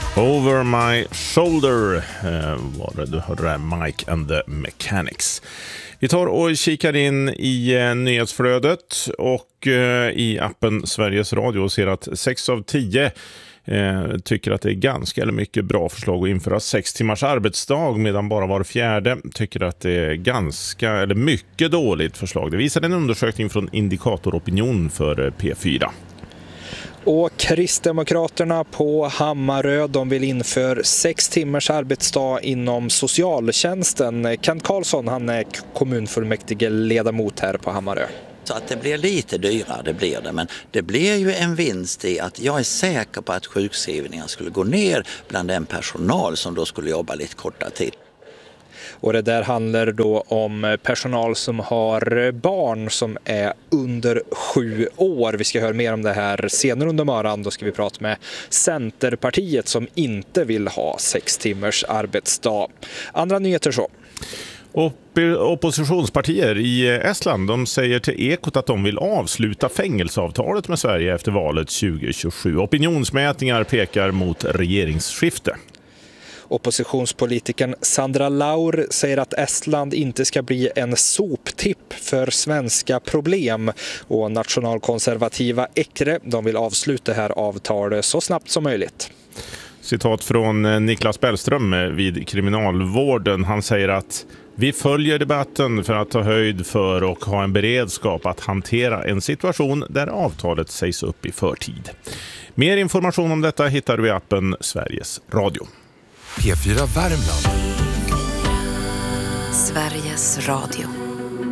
Over My Shoulder var det du hörde där, Mike and the Mechanics. Vi tar och kikar in i nyhetsflödet och i appen Sveriges Radio och ser att 6 av 10 tycker att det är ganska eller mycket bra förslag att införa 6 timmars arbetsdag, medan bara var fjärde tycker att det är ganska eller mycket dåligt förslag. Det visar en undersökning från Indikator Opinion för P4. Och Kristdemokraterna på Hammarö, de vill införa 6 timmars arbetsdag inom socialtjänsten. Kent Karlsson, han är kommunfullmäktige ledamot här på Hammarö. Så att det blir lite dyrare, det blir det. Men det blir ju en vinst i att jag är säker på att sjukskrivningar skulle gå ner bland den personal som då skulle jobba lite kortare tid. Och det där handlar då om personal som har barn som är under 7 år. Vi ska höra mer om det här senare under morgonen. Då ska vi prata med Centerpartiet som inte vill ha 6 timmars arbetsdag. Andra nyheter så. Oppositionspartier i Estland, de säger till Ekot att de vill avsluta fängelseavtalet med Sverige efter valet 2027. Opinionsmätningar pekar mot regeringsskifte. Oppositionspolitikern Sandra Laur säger att Estland inte ska bli en soptipp för svenska problem. Och nationalkonservativa Ekre, de vill avsluta det här avtalet så snabbt som möjligt. Citat från Niklas Bellström vid kriminalvården. Han säger att vi följer debatten för att ta höjd för och ha en beredskap att hantera en situation där avtalet sägs upp i förtid. Mer information om detta hittar du i appen Sveriges Radio. P4 Värmland. Sveriges Radio.